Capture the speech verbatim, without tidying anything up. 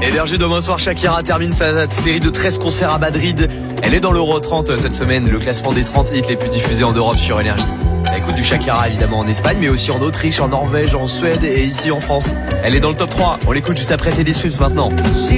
Hébergée demain soir, Shakira termine sa série de treize concerts à Madrid. Elle est dans l'Euro trente cette semaine, le classement des trente hits les plus diffusés en Europe sur Énergie. Écoute du Shakira évidemment en Espagne, mais aussi en Autriche, en Norvège, en Suède et ici en France. Elle est dans le top trois. On l'écoute juste après Teddy Swift maintenant. She